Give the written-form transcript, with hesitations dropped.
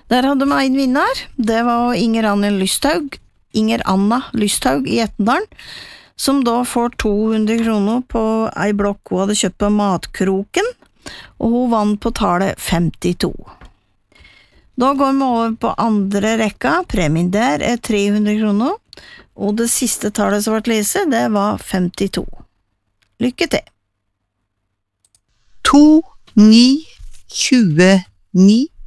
Der hadde vi en vinner, det var Inger Anna Lysthaug i Etnedalen, som da får 200 kroner på ei blokk hun hadde kjøpt på Matkroken, og hun vant på tallet 52. Da går vi over på andre rekka, premien der 300 kroner, og det siste tallet som ble lese, det var 52. Lykke til! 2, 9, 29